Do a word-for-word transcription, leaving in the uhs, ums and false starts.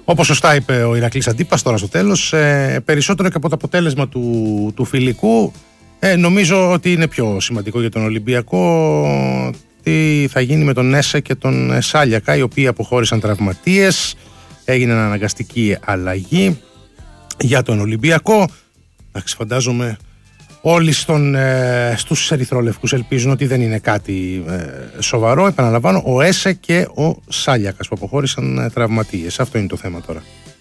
Όπως σωστά είπε ο Ηρακλής Αντίπας τώρα στο τέλος, ε, περισσότερο και από το αποτέλεσμα του, του φιλικού, ε, νομίζω ότι είναι πιο σημαντικό για τον Ολυμπιακό τι θα γίνει με τον Έσε και τον Σάλιακα, οι οποίοι αποχώρησαν τραυματίες. Έγινε αναγκαστική αλλαγή για τον Ολυμπιακό. Εντάξει, φαντάζομαι όλοι στον, ε, στους ερυθρόλευκους ελπίζουν ότι δεν είναι κάτι ε, σοβαρό. Επαναλαμβάνω, ο Έσε και ο Σάλιακας που αποχώρησαν ε, τραυματίες. Αυτό είναι το θέμα τώρα.